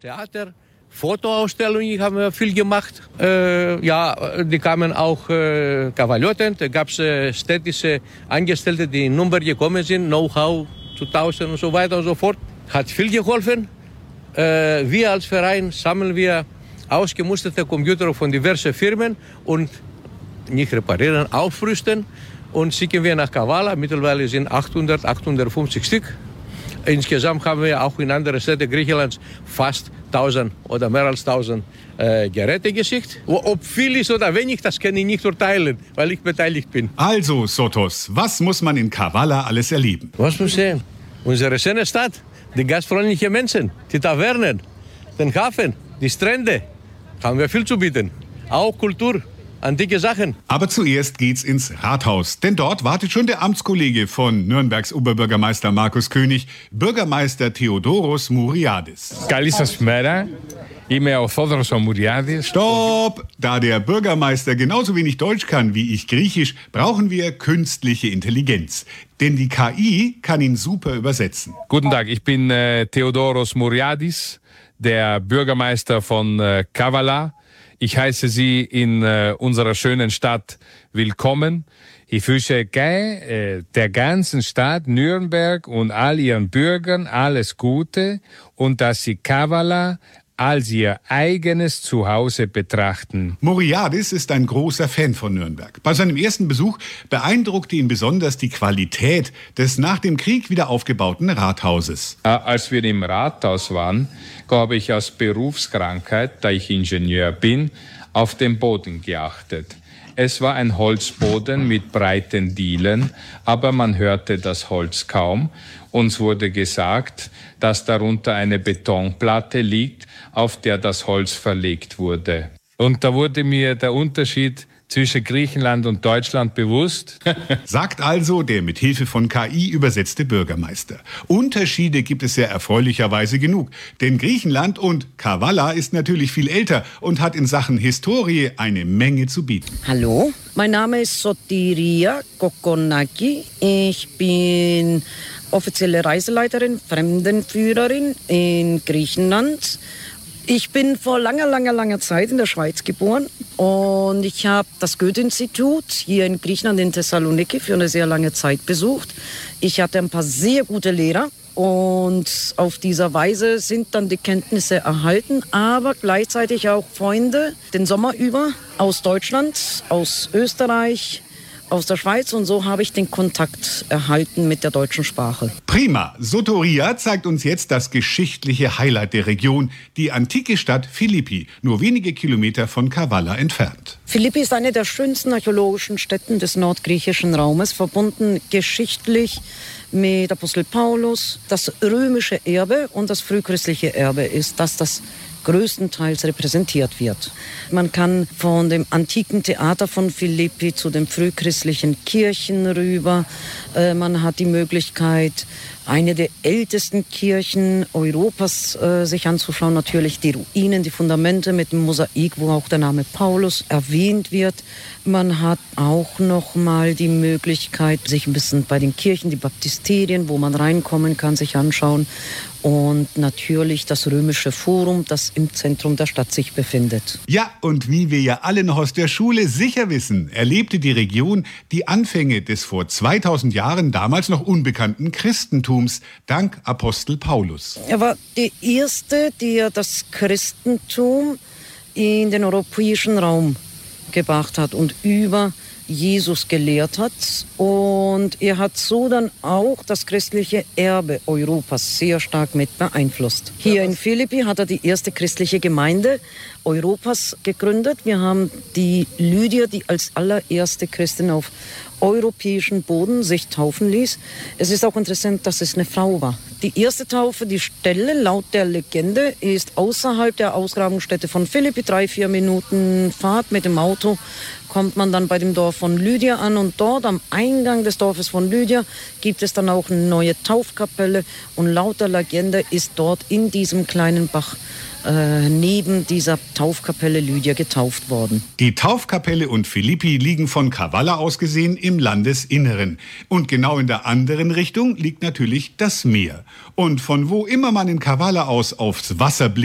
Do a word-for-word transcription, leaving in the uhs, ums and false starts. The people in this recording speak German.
Theater, Fotoausstellungen haben wir viel gemacht. Äh, ja, die kamen auch äh, Kavalleuten, da gab es äh, städtische Angestellte, die in Nürnberg gekommen sind, Know-how zu tauschen und so weiter und so fort. Hat viel geholfen. Äh, wir als Verein sammeln wir ausgemusterte Computer von diversen Firmen und nicht reparieren, aufrüsten und schicken wir nach Kavala. Mittlerweile sind achthundert, achthundertfünfzig Stück. Insgesamt haben wir auch in andere Städte Griechenlands fast tausend oder mehr als tausend äh, Geräte geschickt. Ob viel ist oder wenig, das kann ich nicht urteilen, weil ich beteiligt bin. Also, Sotos, was muss man in Kavala alles erleben? Was muss sehen? Unsere schöne Stadt, die gastfreundlichen Menschen, die Tavernen, den Hafen, die Strände. Haben wir viel zu bieten. Auch Kultur. Antike Sachen. Aber zuerst geht's ins Rathaus, denn dort wartet schon der Amtskollege von Nürnbergs Oberbürgermeister Markus König, Bürgermeister Theodoros Mouriadis. Καλή σας μέρα. Είμαι ο Θόδωρος ο Mouriadis. Stopp! Da der Bürgermeister genauso wenig Deutsch kann wie ich Griechisch, brauchen wir künstliche Intelligenz. Denn die K I kann ihn super übersetzen. Guten Tag, ich bin äh, Theodoros Mouriadis, der Bürgermeister von äh, Kavala. Ich heiße Sie in äh, unserer schönen Stadt willkommen. Ich wünsche äh, der ganzen Stadt Nürnberg und all ihren Bürgern alles Gute und dass sie Kavala als ihr eigenes Zuhause betrachten. Mouriadis ist ein großer Fan von Nürnberg. Bei seinem ersten Besuch beeindruckte ihn besonders die Qualität des nach dem Krieg wieder aufgebauten Rathauses. Äh, als wir im Rathaus waren, habe ich aus Berufskrankheit, da ich Ingenieur bin, auf den Boden geachtet. Es war ein Holzboden mit breiten Dielen, aber man hörte das Holz kaum. Uns wurde gesagt, dass darunter eine Betonplatte liegt, auf der das Holz verlegt wurde. Und da wurde mir der Unterschied zwischen Griechenland und Deutschland bewusst. Sagt also der mit Hilfe von K I übersetzte Bürgermeister. Unterschiede gibt es ja erfreulicherweise genug. Denn Griechenland und Kavala ist natürlich viel älter und hat in Sachen Historie eine Menge zu bieten. Hallo, mein Name ist Sotiria Kokonaki. Ich bin offizielle Reiseleiterin, Fremdenführerin in Griechenland. Ich bin vor langer, langer, langer Zeit in der Schweiz geboren und ich habe das Goethe-Institut hier in Griechenland in Thessaloniki für eine sehr lange Zeit besucht. Ich hatte ein paar sehr gute Lehrer und auf dieser Weise sind dann die Kenntnisse erhalten, aber gleichzeitig auch Freunde den Sommer über aus Deutschland, aus Österreich, aus der Schweiz und so habe ich den Kontakt erhalten mit der deutschen Sprache. Prima! Sotoria zeigt uns jetzt das geschichtliche Highlight der Region, die antike Stadt Philippi, nur wenige Kilometer von Kavala entfernt. Philippi ist eine der schönsten archäologischen Stätten des nordgriechischen Raumes, verbunden geschichtlich mit Apostel Paulus. Das römische Erbe und das frühchristliche Erbe ist, dass das größtenteils repräsentiert wird. Man kann von dem antiken Theater von Philippi zu den frühchristlichen Kirchen rüber. Äh, man hat die Möglichkeit, eine der ältesten Kirchen Europas äh, sich anzuschauen. Natürlich die Ruinen, die Fundamente mit dem Mosaik, wo auch der Name Paulus erwähnt wird. Man hat auch noch mal die Möglichkeit, sich ein bisschen bei den Kirchen, die Baptisterien, wo man reinkommen kann, sich anschauen. Und natürlich das römische Forum, das im Zentrum der Stadt sich befindet. Ja, und wie wir ja alle noch aus der Schule sicher wissen, erlebte die Region die Anfänge des vor zweitausend Jahren damals noch unbekannten Christentums, dank Apostel Paulus. Er war der Erste, der das Christentum in den europäischen Raum gebracht hat und über Jesus gelehrt hat. Und er hat so dann auch das christliche Erbe Europas sehr stark mit beeinflusst. Hier in Philippi hat er die erste christliche Gemeinde Europas gegründet. Wir haben die Lydia, die als allererste Christin auf europäischen Boden sich taufen ließ. Es ist auch interessant, dass es eine Frau war. Die erste Taufe, die Stelle laut der Legende, ist außerhalb der Ausgrabungsstätte von Philippi. Drei, vier Minuten Fahrt mit dem Auto kommt man dann bei dem Dorf von Lydia an. Und dort am Eingang des Dorfes von Lydia gibt es dann auch eine neue Taufkapelle. Und laut der Legende ist dort in diesem kleinen Bach äh, neben dieser Taufkapelle Lydia getauft worden. Die Taufkapelle und Philippi liegen von Kavala aus gesehen im Landesinneren. Und genau in der anderen Richtung liegt natürlich das Meer. Und von wo immer man in Kavala aus aufs Wasser blickt,